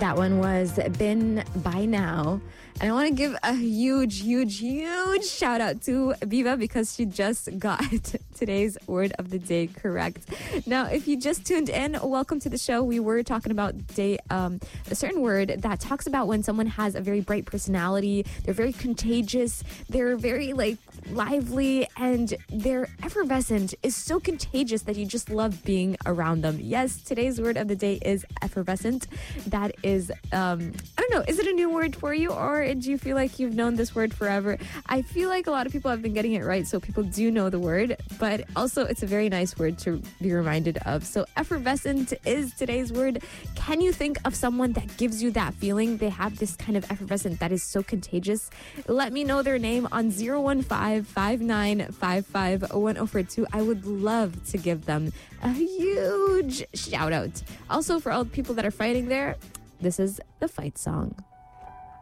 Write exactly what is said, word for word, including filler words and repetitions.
That one was Been By Now. And I want to give a huge, huge, huge shout out to Viva because she just got today's word of the day correct. Now, if you just tuned in, welcome to the show. We were talking about day, um, a certain word that talks about when someone has a very bright personality. They're very contagious. They're very like lively and they're effervescent. Is so contagious that you just love being around them. Yes, today's word of the day is effervescent. That is, um, I don't know, is it a new word for you or do you feel like you've known this word forever? I feel like a lot of people have been getting it right, so people do know the word, but also it's a very nice word to be reminded of. So effervescent is today's word. Can you think of someone that gives you that feeling? They have this kind of effervescent that is so contagious. Let me know their name on zero one five, five nine five five, one zero four two. I would love to give them a huge shout out. Also, for all the people that are fighting there, this is the fight song.